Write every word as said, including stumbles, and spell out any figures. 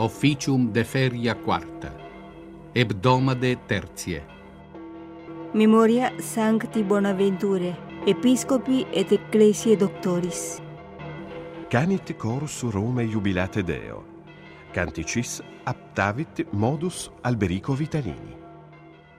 officium de feria quarta, hebdomade tertiae. Memoria Sancti Bonaventure, Episcopi et Ecclesiae Doctoris. Canit chorus Romae jubilate Deo. Canticis aptavit modus Alberico Vitalini.